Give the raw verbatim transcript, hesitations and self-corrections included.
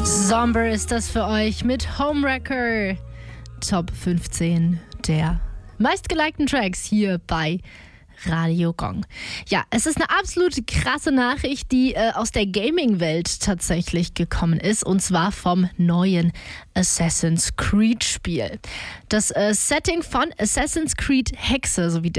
Somber ist das für euch mit Homewrecker. Top fünfzehn der meistgelikten Tracks hier bei Radio Gong. Ja, es ist eine absolut krasse Nachricht, die äh, aus der Gaming-Welt tatsächlich gekommen ist, und zwar vom neuen Assassin's Creed Spiel. Das äh, Setting von Assassin's Creed Hexe, so wie